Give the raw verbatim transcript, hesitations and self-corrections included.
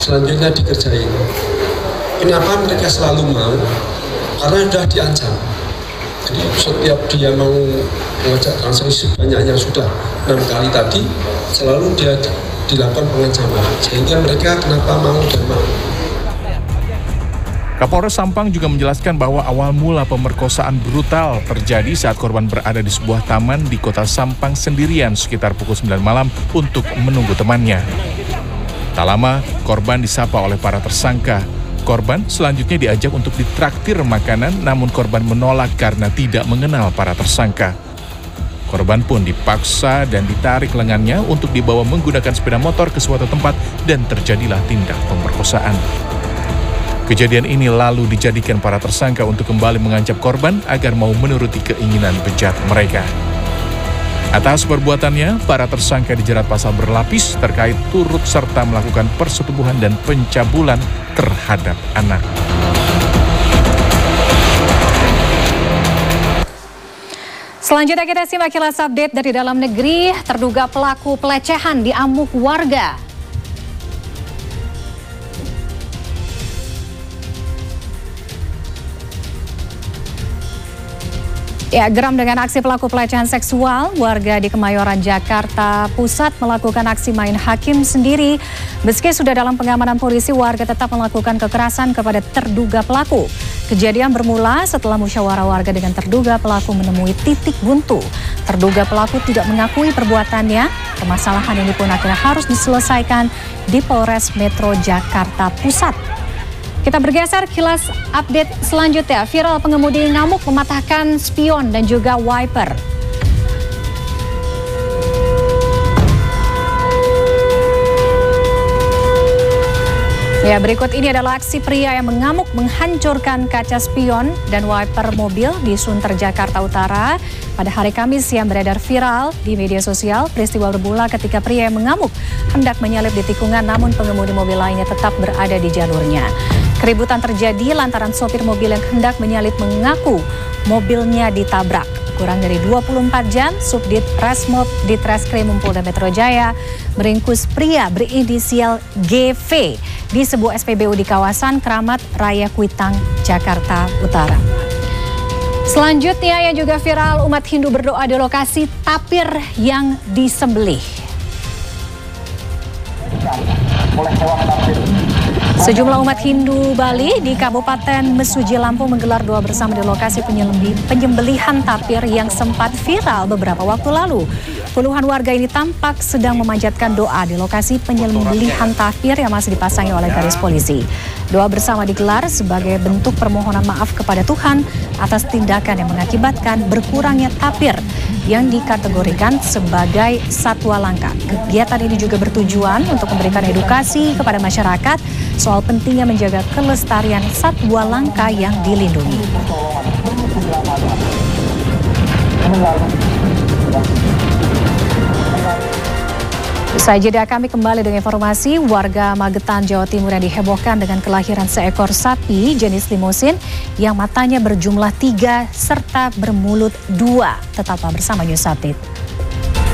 Selanjutnya dikerjain. Kenapa mereka selalu mau? Karena sudah diancam. Jadi setiap dia mau mengajak transaksi sebanyak yang sudah enam kali tadi, selalu dia dilakukan pengancaman. Sehingga mereka kenapa mau dan mau. Kapolres Sampang juga menjelaskan bahwa awal mula pemerkosaan brutal terjadi saat korban berada di sebuah taman di kota Sampang sendirian sekitar pukul sembilan malam untuk menunggu temannya. Tak lama, korban disapa oleh para tersangka. Korban selanjutnya diajak untuk ditraktir makanan, namun korban menolak karena tidak mengenal para tersangka. Korban pun dipaksa dan ditarik lengannya untuk dibawa menggunakan sepeda motor ke suatu tempat dan terjadilah tindak pemerkosaan. Kejadian ini lalu dijadikan para tersangka untuk kembali mengancam korban agar mau menuruti keinginan bejat mereka. Atas perbuatannya, para tersangka dijerat pasal berlapis terkait turut serta melakukan persetubuhan dan pencabulan terhadap anak. Selanjutnya kita simak kilas update dari dalam negeri. Terduga pelaku pelecehan diamuk warga. Ya, geram dengan aksi pelaku pelecehan seksual, warga di Kemayoran, Jakarta Pusat melakukan aksi main hakim sendiri. Meski sudah dalam pengamanan polisi, warga tetap melakukan kekerasan kepada terduga pelaku. Kejadian bermula setelah musyawarah warga dengan terduga pelaku menemui titik buntu. Terduga pelaku tidak mengakui perbuatannya. Permasalahan ini pun akhirnya harus diselesaikan di Polres Metro Jakarta Pusat. Kita bergeser kilas update selanjutnya. Viral pengemudi ngamuk mematahkan spion dan juga wiper. Ya, berikut ini adalah aksi pria yang mengamuk menghancurkan kaca spion dan wiper mobil di Sunter, Jakarta Utara. Pada hari Kamis yang beredar viral di media sosial, peristiwa bermula ketika pria yang mengamuk hendak menyalip di tikungan, namun pengemudi mobil lainnya tetap berada di jalurnya. Keributan terjadi lantaran sopir mobil yang hendak menyalip mengaku mobilnya ditabrak. Kurang dari dua puluh empat jam, Subdit Resmob di Treskrim Polda Metro Jaya meringkus pria berinisial G V di sebuah S P B U di kawasan Kramat Raya Kuitang, Jakarta Utara. Selanjutnya yang juga viral, umat Hindu berdoa di lokasi tapir yang disembelih. Sejumlah umat Hindu Bali di Kabupaten Mesuji, Lampung menggelar doa bersama di lokasi penyembelihan tapir yang sempat viral beberapa waktu lalu. Puluhan warga ini tampak sedang memanjatkan doa di lokasi penyembelihan tapir yang masih dipasangi oleh garis polisi. Doa bersama digelar sebagai bentuk permohonan maaf kepada Tuhan atas tindakan yang mengakibatkan berkurangnya tapir yang dikategorikan sebagai satwa langka. Kegiatan ini juga bertujuan untuk memberikan edukasi kepada masyarakat soal pentingnya menjaga kelestarian satwa langka yang dilindungi. Usai jeda kami kembali dengan informasi warga Magetan, Jawa Timur yang dihebohkan dengan kelahiran seekor sapi jenis limusin yang matanya berjumlah tiga serta bermulut dua. Tetaplah bersama News Update.